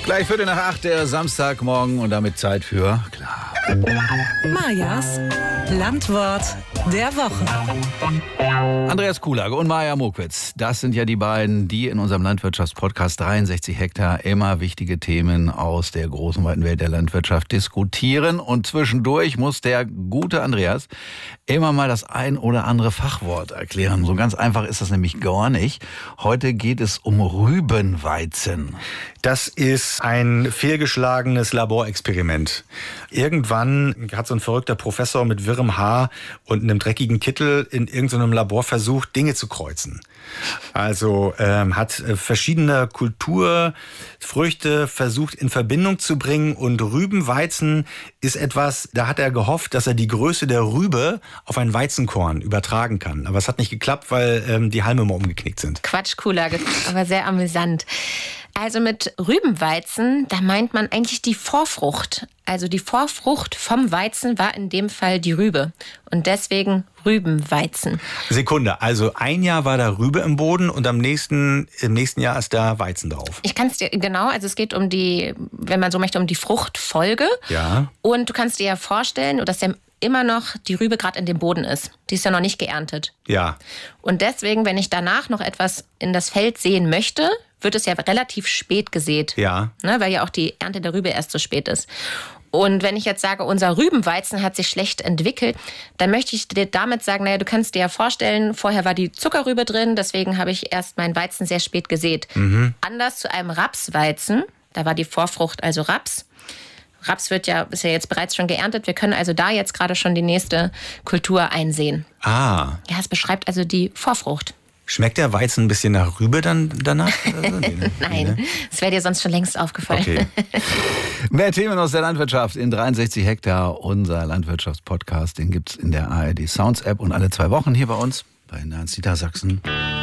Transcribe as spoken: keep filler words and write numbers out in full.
Gleich Viertel nach acht, der Samstagmorgen und damit Zeit für, klar, Majas Landwort der Woche. Andreas Kulage und Maja Mokwitz, das sind ja die beiden, die in unserem Landwirtschaftspodcast dreiundsechzig Hektar immer wichtige Themen aus der großen, weiten Welt der Landwirtschaft diskutieren. Und zwischendurch muss der gute Andreas immer mal das ein oder andere Fachwort erklären. So ganz einfach ist das nämlich gar nicht. Heute geht es um Rübenweizen. Das ist ein fehlgeschlagenes Laborexperiment. Irgendwann hat so ein verrückter Professor mit wirrem Haar und einem dreckigen Kittel in irgendeinem Labor versucht, Dinge zu kreuzen. Also ähm, hat äh, verschiedene Kulturfrüchte versucht in Verbindung zu bringen, und Rübenweizen ist etwas, da hat er gehofft, dass er die Größe der Rübe auf ein Weizenkorn übertragen kann. Aber es hat nicht geklappt, weil ähm, die Halme mal umgeknickt sind. Quatsch, Kulage, aber sehr amüsant. Also mit Rübenweizen, da meint man eigentlich die Vorfrucht. Also die Vorfrucht vom Weizen war in dem Fall die Rübe. Und deswegen Rübenweizen. Sekunde, also ein Jahr war da Rübe im Boden und am nächsten, im nächsten Jahr ist da Weizen drauf. Ich kann es dir, genau, also es geht um die, wenn man so möchte, um die Fruchtfolge. Ja. Und du kannst dir ja vorstellen, dass der immer noch die Rübe gerade in dem Boden ist. Die ist ja noch nicht geerntet. Ja. Und deswegen, wenn ich danach noch etwas in das Feld sehen möchte, wird es ja relativ spät gesät. Ja. Ne, weil ja auch die Ernte der Rübe erst so spät ist. Und wenn ich jetzt sage, unser Rübenweizen hat sich schlecht entwickelt, dann möchte ich dir damit sagen, naja, du kannst dir ja vorstellen, vorher war die Zuckerrübe drin, deswegen habe ich erst meinen Weizen sehr spät gesät. Mhm. Anders zu einem Rapsweizen, da war die Vorfrucht also Raps. Raps wird ja, ist ja jetzt bereits schon geerntet. Wir können also da jetzt gerade schon die nächste Kultur einsehen. Ah. Ja, es beschreibt also die Vorfrucht. Schmeckt der Weizen ein bisschen nach Rübe dann danach? Nein, das wäre dir sonst schon längst aufgefallen. Okay. Mehr Themen aus der Landwirtschaft in dreiundsechzig Hektar. Unser Landwirtschaftspodcast, den gibt's in der A R D Sounds App und alle zwei Wochen hier bei uns bei Niedersachsen.